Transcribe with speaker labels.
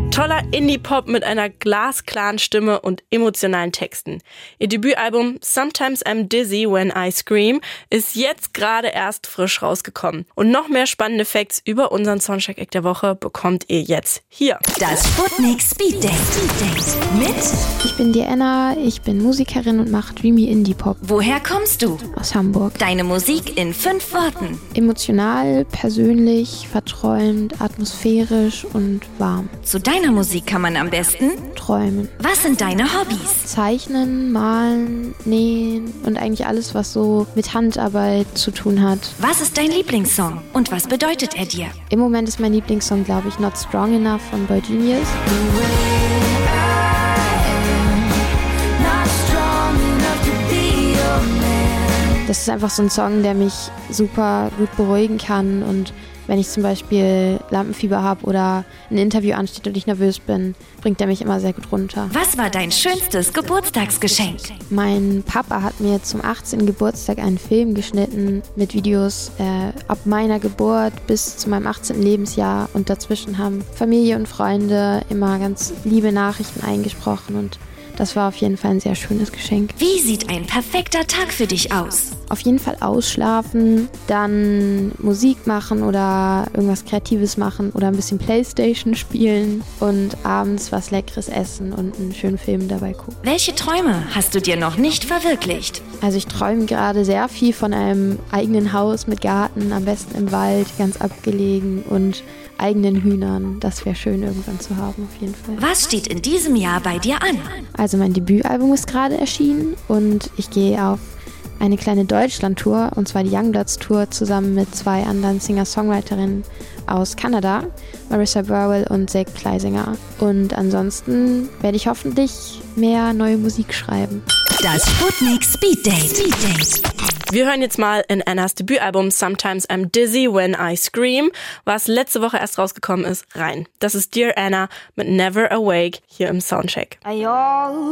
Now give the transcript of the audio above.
Speaker 1: Toller Indie-Pop mit einer glasklaren Stimme und emotionalen Texten. Ihr Debütalbum Sometimes I'm Dizzy When I Scream ist jetzt gerade erst frisch rausgekommen. Und noch mehr spannende Facts über unseren Soundcheck-Act der Woche bekommt ihr jetzt hier.
Speaker 2: Das Sputnik Speed Date mit...
Speaker 3: Ich bin Diana, ich bin Musikerin und mache Dreamy Indie-Pop.
Speaker 2: Woher kommst du?
Speaker 3: Aus Hamburg.
Speaker 2: Deine Musik in 5 Worten.
Speaker 3: Emotional, persönlich, verträumt, atmosphärisch und warm.
Speaker 2: Zu deiner Musik kann man am besten
Speaker 3: Träumen.
Speaker 2: Was sind deine Hobbys?
Speaker 3: Zeichnen, malen, nähen und eigentlich alles, was so mit Handarbeit zu tun hat.
Speaker 2: Was ist dein Lieblingssong und was bedeutet er dir?
Speaker 3: Im Moment ist mein Lieblingssong, glaube ich, Not Strong Enough von Boy Genius. Das ist einfach so ein Song, der mich super gut beruhigen kann, und wenn ich zum Beispiel Lampenfieber habe oder ein Interview ansteht und ich nervös bin, bringt er mich immer sehr gut runter.
Speaker 2: Was war dein schönstes Geburtstagsgeschenk?
Speaker 3: Mein Papa hat mir zum 18. Geburtstag einen Film geschnitten mit Videos ab meiner Geburt bis zu meinem 18. Lebensjahr, und dazwischen haben Familie und Freunde immer ganz liebe Nachrichten eingesprochen, und das war auf jeden Fall ein sehr schönes Geschenk.
Speaker 2: Wie sieht ein perfekter Tag für dich aus?
Speaker 3: Auf jeden Fall ausschlafen, dann Musik machen oder irgendwas Kreatives machen oder ein bisschen Playstation spielen und abends was Leckeres essen und einen schönen Film dabei gucken.
Speaker 2: Welche Träume hast du dir noch nicht verwirklicht?
Speaker 3: Also ich träume gerade sehr viel von einem eigenen Haus mit Garten, am besten im Wald, ganz abgelegen, und eigenen Hühnern. Das wäre schön irgendwann zu haben, auf jeden Fall.
Speaker 2: Was steht in diesem Jahr bei dir an?
Speaker 3: Also mein Debütalbum ist gerade erschienen und ich gehe auf eine kleine Deutschland-Tour, und zwar die Youngbloods-Tour, zusammen mit 2 anderen Singer-Songwriterinnen aus Kanada, Marissa Burwell und Zack Kleisinger. Und ansonsten werde ich hoffentlich mehr neue Musik schreiben.
Speaker 2: Das Sputnik Speed Date.
Speaker 1: Wir hören jetzt mal in Annas Debütalbum Sometimes I'm Dizzy When I Scream, was letzte Woche erst rausgekommen ist, rein. Das ist Dear Anna mit Never Awake hier im Soundcheck.